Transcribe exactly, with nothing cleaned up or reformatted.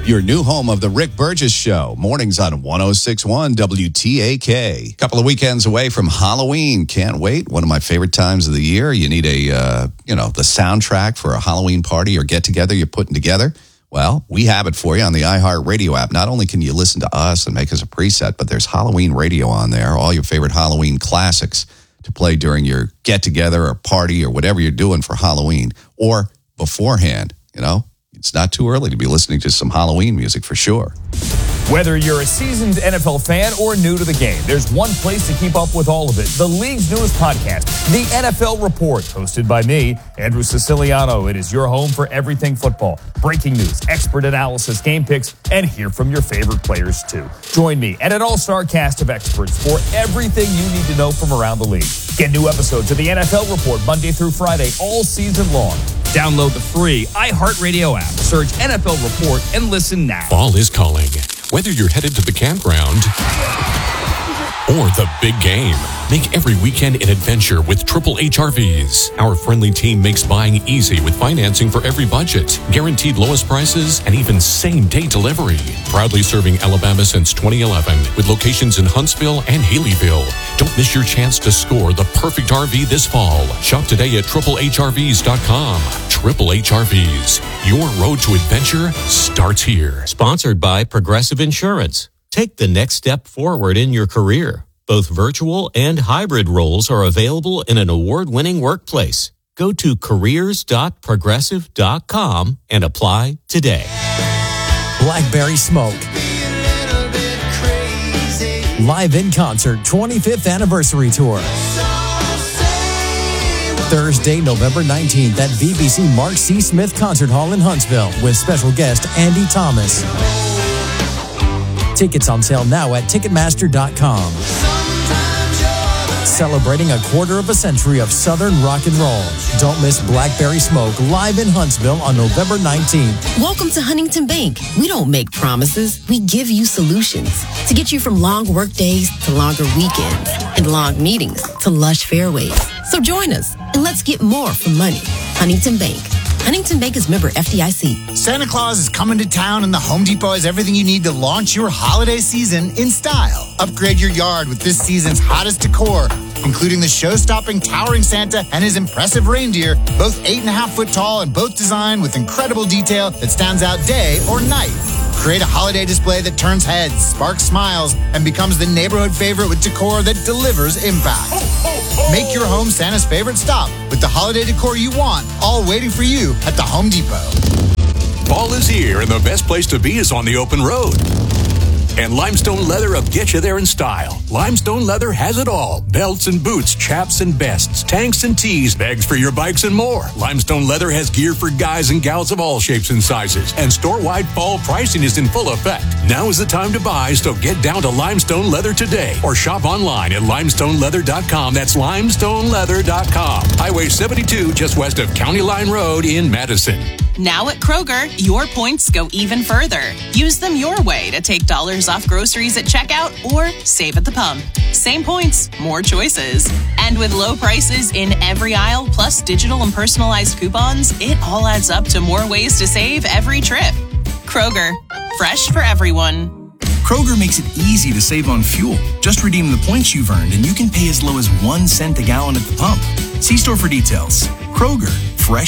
Your new home of the Rick Burgess Show. Mornings on one oh six point one W T A K. Couple of weekends away from Halloween. Can't wait. One of my favorite times of the year. You need a, uh, you know, the soundtrack for a Halloween party or get-together you're putting together. Well, we have it for you on the iHeartRadio app. Not only can you listen to us and make us a preset, but there's Halloween radio on there. All your favorite Halloween classics to play during your get-together or party or whatever you're doing for Halloween or beforehand, you know. It's not too early to be listening to some Halloween music for sure. Whether you're a seasoned N F L fan or new to the game, there's one place to keep up with all of it. The league's newest podcast, The N F L Report, hosted by me, Andrew Siciliano. It is your home for everything football. Breaking news, expert analysis, game picks, and hear from your favorite players too. Join me and an all-star cast of experts for everything you need to know from around the league. Get new episodes of The N F L Report Monday through Friday all season long. Download the free iHeartRadio app. Search N F L Report and listen now. Fall is calling. Whether you're headed to the campground or the big game, make every weekend an adventure with Triple H R Vs. Our friendly team makes buying easy with financing for every budget, guaranteed lowest prices, and even same-day delivery. Proudly serving Alabama since twenty eleven with locations in Huntsville and Haleyville. Don't miss your chance to score the perfect R V this fall. Shop today at triple H R Vs dot com. Triple H R Vs. Your road to adventure starts here. Sponsored by Progressive Insurance. Take the next step forward in your career. Both virtual and hybrid roles are available in an award-winning workplace. Go to careers dot progressive dot com and apply today. Blackberry Smoke. Live in Concert twenty-fifth Anniversary Tour. Thursday, November nineteenth at V B C Mark C. Smith Concert Hall in Huntsville with special guest Andy Thomas. Tickets on sale now at ticketmaster dot com. Celebrating a quarter of a century of Southern rock and roll. Don't miss Blackberry Smoke live in Huntsville on November nineteenth. Welcome to Huntington Bank. We don't make promises. We give you solutions to get you from long work days to longer weekends and long meetings to lush fairways. So join us and let's get more from money. Huntington Bank. Huntington Bank is member F D I C. Santa Claus is coming to town and the Home Depot has everything you need to launch your holiday season in style. Upgrade your yard with this season's hottest decor, including the show-stopping towering Santa and his impressive reindeer, both eight and a half foot tall and both designed with incredible detail that stands out day or night. Create a holiday display that turns heads, sparks smiles, and becomes the neighborhood favorite with decor that delivers impact. Make your home Santa's favorite stop with the holiday decor you want, all waiting for you at the Home Depot. Fall is here, and the best place to be is on the open road. And Limestone Leather will get you there in style. Limestone Leather has it all. Belts and boots, chaps and vests, tanks and tees, bags for your bikes and more. Limestone Leather has gear for guys and gals of all shapes and sizes. And store-wide fall pricing is in full effect. Now is the time to buy, so get down to Limestone Leather today. Or shop online at limestone leather dot com. That's limestone leather dot com. Highway seventy-two, just west of County Line Road in Madison. Now at Kroger, your points go even further. Use them your way to take dollars off groceries at checkout or save at the pump. Same points, more choices. And with low prices in every aisle, plus digital and personalized coupons, it all adds up to more ways to save every trip. Kroger, fresh for everyone. Kroger makes it easy to save on fuel. Just redeem the points you've earned and you can pay as low as one cent a gallon at the pump. See store for details. Kroger, fresh